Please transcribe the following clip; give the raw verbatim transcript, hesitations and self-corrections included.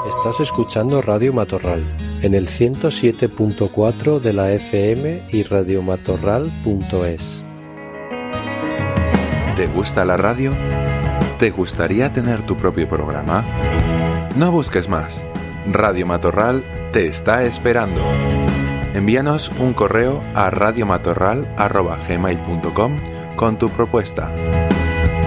Estás escuchando Radio Matorral en el ciento siete punto cuatro de la F M y radiomatorral punto es. ¿Te gusta la radio? ¿Te gustaría tener tu propio programa? No busques más. Radio Matorral te está esperando. Envíanos un correo a radiomatorral arroba gmail punto com con tu propuesta.